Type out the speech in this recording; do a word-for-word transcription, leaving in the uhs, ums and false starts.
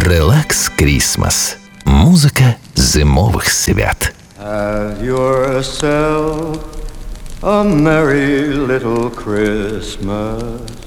Релакс Крісмас. Музика зимових свят. Have yourself a merry little Christmas.